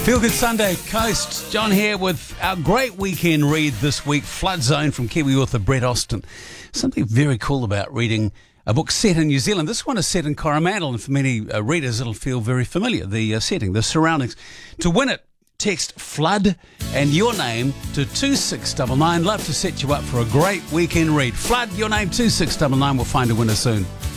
Feel Good Sunday Coast. John here with our great weekend read this week, Flood Zone, from Kiwi author Brett Austin. Something very cool about reading a book set in New Zealand. This one is set in Coromandel, and for many readers it'll feel very familiar, the setting, the surroundings. To win it, text FLOOD and your name to 2699. Love to set you up for a great weekend read. Flood, your name, 2699. We'll find a winner soon.